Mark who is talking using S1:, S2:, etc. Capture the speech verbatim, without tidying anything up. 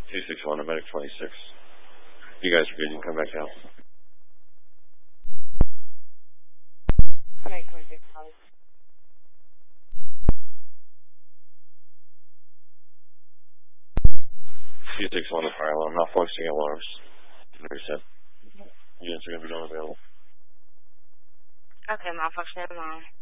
S1: two six one, medic twenty-six. You guys are good. You can come back out.
S2: Medic twenty-six, calling.
S1: two six one, the fire alarm. Not functioning alarms. Reset. Units are going to be unavailable.
S2: Okay, malfunctioning alarm.